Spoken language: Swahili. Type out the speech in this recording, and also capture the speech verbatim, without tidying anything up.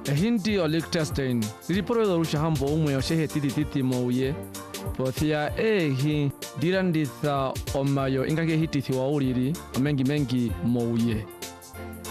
Hindi o Liechtenstein riporo do rushambo umwe oshehe titi titi mouye pothia ehi diranditha omayo ingake hititi wa uriri mengi mengi mouye